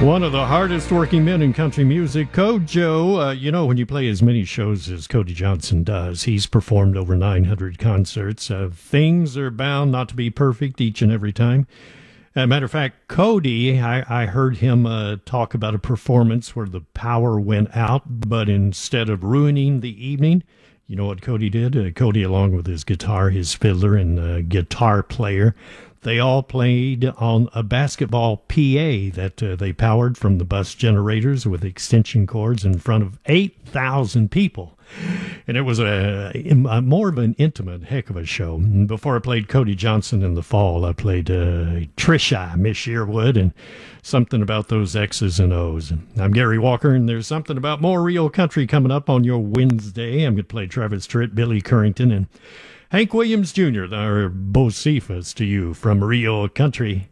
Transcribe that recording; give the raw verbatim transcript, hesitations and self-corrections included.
One of the hardest working men in country music, Kojo. Uh, you know, when you play as many shows as Cody Johnson does, he's performed over nine hundred concerts. Uh, things are bound not to be perfect each and every time. As a matter of fact, Cody, I, I heard him uh, talk about a performance where the power went out, but instead of ruining the evening, you know what Cody did? Uh, Cody, along with his guitar, his fiddler, and uh, guitar player, they all played on a basketball P A that uh, they powered from the bus generators with extension cords in front of eight thousand people. And it was a, a more of an intimate heck of a show. Before I played Cody Johnson in the fall, I played uh, Trisha, Miss Sherwood, and something about those X's and O's. I'm Gary Walker, and there's something about more real country coming up on your Wednesday. I'm going to play Travis Tritt, Billy Currington, and Hank Williams Junior, our Bocephus to you from Real Country.